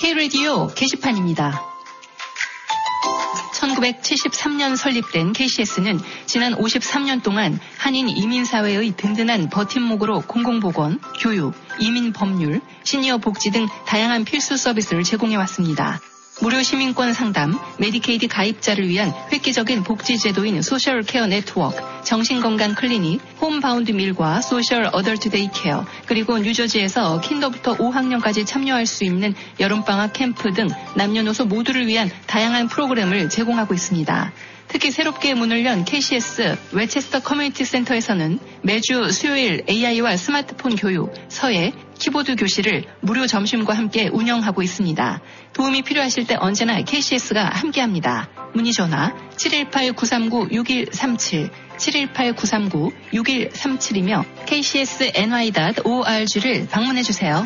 K-라디오 게시판입니다. 1973년 설립된 KCS는 지난 53년 동안 한인 이민사회의 든든한 버팀목으로 공공보건, 교육, 이민법률, 시니어 복지 등 다양한 필수 서비스를 제공해왔습니다. 무료 시민권 상담, 메디케이드 가입자를 위한 획기적인 복지제도인 소셜 케어 네트워크, 정신건강 클리닉, 홈바운드 밀과 소셜 어덜트 데이케어, 그리고 뉴저지에서 킨더부터 5학년까지 참여할 수 있는 여름방학 캠프 등 남녀노소 모두를 위한 다양한 프로그램을 제공하고 있습니다. 특히 새롭게 문을 연 KCS 웨체스터 커뮤니티 센터에서는 매주 수요일 AI와 스마트폰 교육, 서예, 키보드 교실을 무료 점심과 함께 운영하고 있습니다. 도움이 필요하실 때 언제나 KCS가 함께합니다. 문의 전화 718-939-6137, 718-939-6137이며 kcsny.org를 방문해주세요.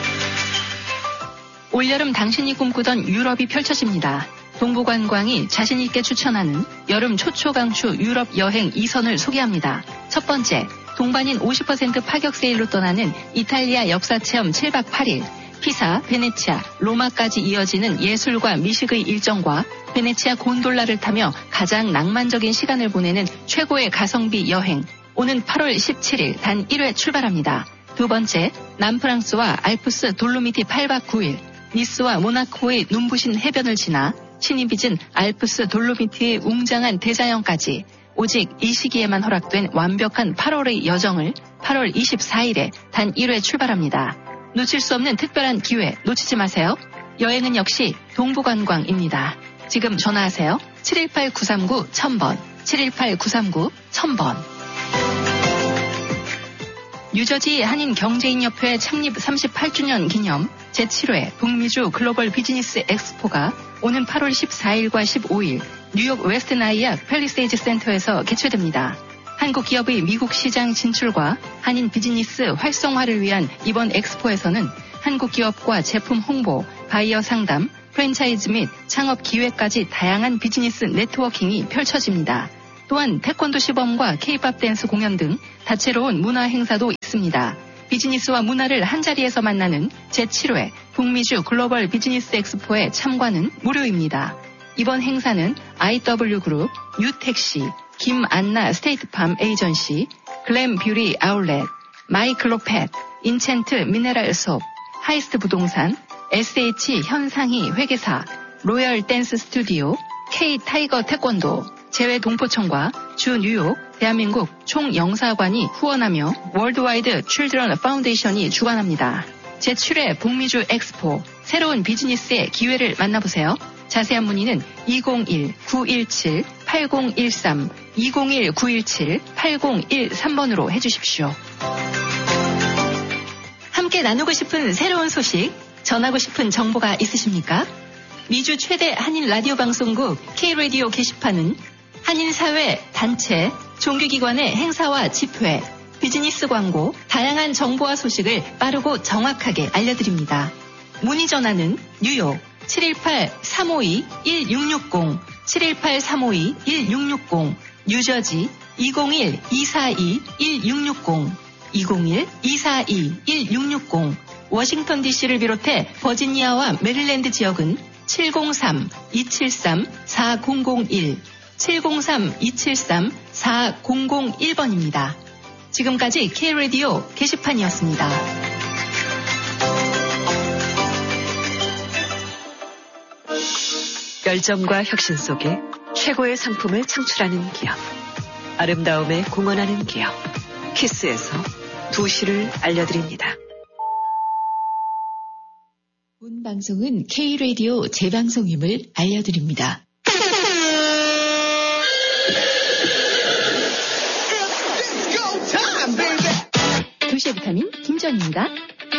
올여름 당신이 꿈꾸던 유럽이 펼쳐집니다. 동부관광이 자신있게 추천하는 여름 초초강추 유럽 여행 2선을 소개합니다. 첫 번째, 동반인 50% 파격 세일로 떠나는 이탈리아 역사체험 7박 8일, 피사, 베네치아, 로마까지 이어지는 예술과 미식의 일정과 베네치아 곤돌라를 타며 가장 낭만적인 시간을 보내는 최고의 가성비 여행. 오는 8월 17일 단 1회 출발합니다. 두 번째, 남프랑스와 알프스 돌로미티 8박 9일, 니스와 모나코의 눈부신 해변을 지나 신이 빚은 알프스 돌로미티의 웅장한 대자연까지 오직 이 시기에만 허락된 완벽한 8월의 여정을 8월 24일에 단 1회 출발합니다. 놓칠 수 없는 특별한 기회 놓치지 마세요. 여행은 역시 동부관광입니다. 지금 전화하세요. 718-939-1000번, 718-939-1000번. 뉴저지 한인경제인협회 창립 38주년 기념 제7회 북미주 글로벌 비즈니스 엑스포가 오는 8월 14일과 15일 뉴욕 웨스트 나이악 팰리세이즈 센터에서 개최됩니다. 한국 기업의 미국 시장 진출과 한인 비즈니스 활성화를 위한 이번 엑스포에서는 한국 기업과 제품 홍보, 바이어 상담, 프랜차이즈 및 창업 기회까지 다양한 비즈니스 네트워킹이 펼쳐집니다. 또한 태권도 시범과 K-팝 댄스 공연 등 다채로운 문화 행사도 있습니다. 비즈니스와 문화를 한자리에서 만나는 제7회 북미주 글로벌 비즈니스 엑스포에 참관은 무료입니다. 이번 행사는 IW그룹, 뉴택시, 김안나 스테이트팜 에이전시, 글램 뷰리 아울렛, 마이클로펫, 인챈트 미네랄 숍, 하이스트 부동산, SH 현상희 회계사, 로열 댄스 스튜디오, K 타이거 태권도, 재외 동포청과 주 뉴욕 대한민국 총영사관이 후원하며 월드와이드 칠드런 파운데이션이 주관합니다. 제7회 북미주 엑스포, 새로운 비즈니스의 기회를 만나보세요. 자세한 문의는 201-917-8013, 201-917-8013번으로 해주십시오. 함께 나누고 싶은 새로운 소식, 전하고 싶은 정보가 있으십니까? 미주 최대 한인 라디오 방송국 K-라디오 게시판은 한인사회, 단체, 종교기관의 행사와 집회, 비즈니스 광고, 다양한 정보와 소식을 빠르고 정확하게 알려드립니다. 문의 전화는 뉴욕 718-352-1660, 718-352-1660, 뉴저지 201-242-1660, 201-242-1660, 워싱턴 DC를 비롯해 버지니아와 메릴랜드 지역은 703-273-4001, 703-273-4001번입니다. 지금까지 K-라디오 게시판이었습니다. 열정과 혁신 속에 최고의 상품을 창출하는 기업. 아름다움에 공헌하는 기업. 키스에서 2시를 알려드립니다. 본 방송은 K-라디오 재방송임을 알려드립니다. 2시의 비타민 김전입니다.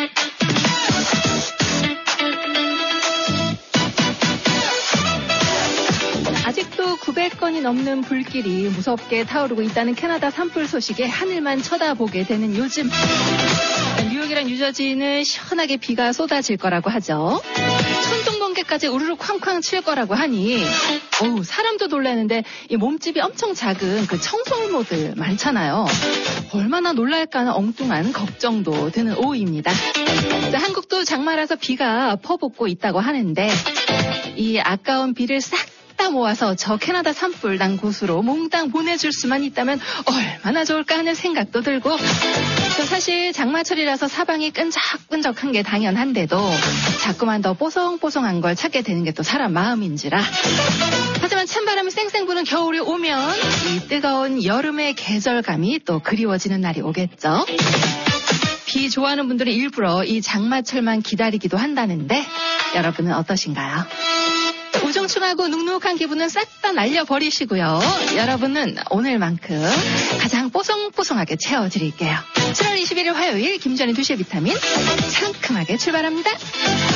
아직도 900건이 넘는 불길이 무섭게 타오르고 있다는 캐나다 산불 소식에 하늘만 쳐다보게 되는 요즘, 뉴욕 뉴욕이랑 뉴저지는 시원하게 비가 쏟아질 거라고 하죠. 천둥번개까지 우르르 쾅쾅 칠 거라고 하니 사람도 놀라는데 이 몸집이 엄청 작은 그 청설모들 많잖아요. 얼마나 놀랄까 하는 엉뚱한 걱정도 드는 오후입니다. 자, 한국도 장마라서 비가 퍼붓고 있다고 하는데 이 아까운 비를 싹 다 모아서 저 캐나다 산불 난 곳으로 몽땅 보내줄 수만 있다면 얼마나 좋을까 하는 생각도 들고, 사실 장마철이라서 사방이 끈적끈적한 게 당연한데도 자꾸만 더 뽀송뽀송한 걸 찾게 되는 게 또 사람 마음인지라. 하지만 찬바람이 쌩쌩 부는 겨울이 오면 이 뜨거운 여름의 계절감이 또 그리워지는 날이 오겠죠. 비 좋아하는 분들이 일부러 이 장마철만 기다리기도 한다는데 여러분은 어떠신가요? 우중충하고 눅눅한 기분은 싹 다 날려버리시고요. 여러분은 오늘만큼 가장 뽀송뽀송하게 채워드릴게요. 7월 21일 화요일 김전희 2시의 비타민 상큼하게 출발합니다.